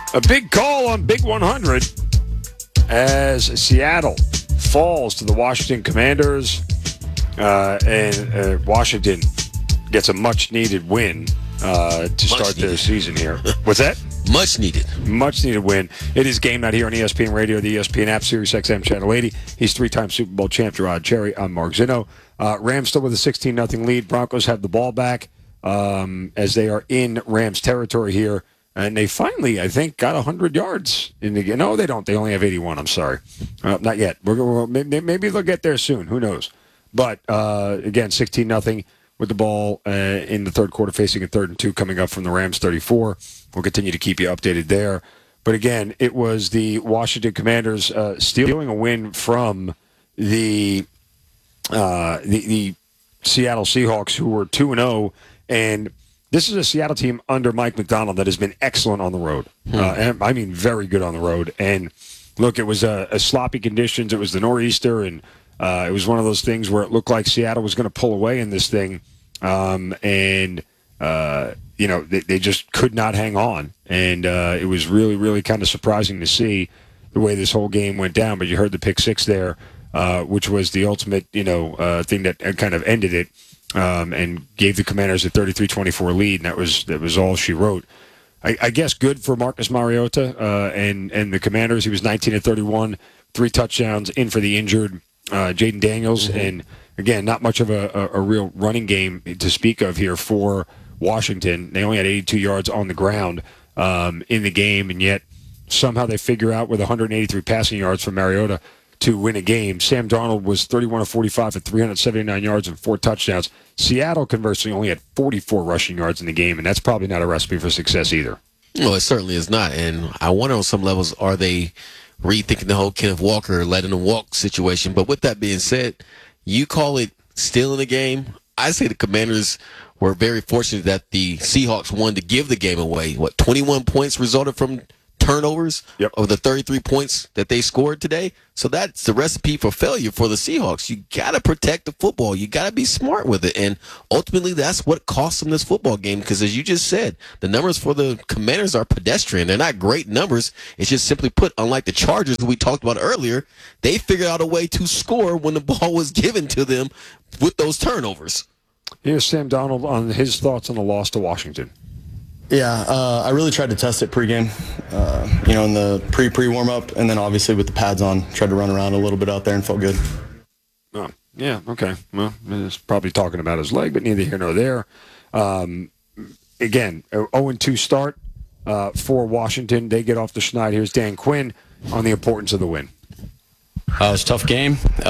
A big call on Big 100 as Seattle falls to the Washington Commanders, and Washington gets a much-needed win to start their season here. What's that? Much needed. Much needed win. It is Game Night here on ESPN Radio, the ESPN app, Sirius XM Channel 80. He's three-time Super Bowl champ Gerard Cherry. I'm Mark Zinno. Rams still with a 16-0 lead. Broncos have the ball back as they are in Rams territory here. And they finally, I think, got 100 yards in the game. No, they don't. They only have 81. I'm sorry. Not yet. Maybe they'll get there soon. Who knows? But, again, 16-0 with the ball in the third quarter, facing a 3rd and 2 coming up from the Rams 34. We'll continue to keep you updated there. But, again, it was the Washington Commanders stealing a win from the Seattle Seahawks, who were 2-0. And this is a Seattle team under Mike Macdonald that has been excellent on the road. And I mean, very good on the road. And look, it was a sloppy conditions. It was the nor'easter, and it was one of those things where it looked like Seattle was going to pull away in this thing. They just could not hang on. And it was really, really kind of surprising to see the way this whole game went down. But you heard the pick six there, which was the ultimate, thing that kind of ended it. And gave the Commanders a 33-24 lead, and that was all she wrote. I guess good for Marcus Mariota and the Commanders. He was 19-31, 3 touchdowns in for the injured Jaden Daniels, and again, not much of a real running game to speak of here for Washington. They only had 82 yards on the ground in the game, and yet somehow they figure out with 183 passing yards from Mariota to win a game. Sam Darnold was 31-45 for 379 yards and 4 touchdowns. Seattle, conversely, only had 44 rushing yards in the game, and that's probably not a recipe for success either. No, it certainly is not. And I wonder on some levels, are they rethinking the whole Kenneth Walker letting him walk situation? But with that being said, you call it stealing the game. I say the Commanders were very fortunate that the Seahawks wanted to give the game away. 21 points resulted from turnovers of the 33 points that they scored today. So that's the recipe for failure for the Seahawks. You got to protect the football. You got to be smart with it. And ultimately, that's what cost them this football game. Because as you just said, the numbers for the Commanders are pedestrian. They're not great numbers. It's just simply put, unlike the Chargers that we talked about earlier, they figured out a way to score when the ball was given to them with those turnovers. Here's Sam Darnold on his thoughts on the loss to Washington. Yeah, I really tried to test it pregame, in the pre-warm-up, and then obviously with the pads on, tried to run around a little bit out there and felt good. Oh, yeah, okay. Well, it's probably talking about his leg, but neither here nor there. Again, 0-2 start for Washington. They get off the schneid. Here's Dan Quinn on the importance of the win. It was a tough game.